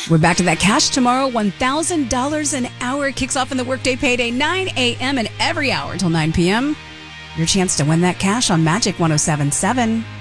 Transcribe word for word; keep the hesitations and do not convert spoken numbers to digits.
We're back to that cash tomorrow. one thousand dollars an hour kicks off in the Workday Payday, nine a.m. and every hour until nine p.m. Your chance to win that cash on Magic one oh seven point seven.